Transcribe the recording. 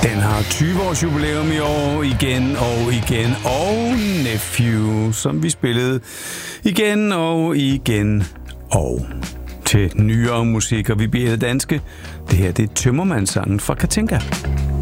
Den har 20 års jubilæum i år, igen og igen, og Nephew, som vi spillede igen og igen og til nyere musik, og vi bliver danske. Det her, det er Tømmermandssangen fra Katinka.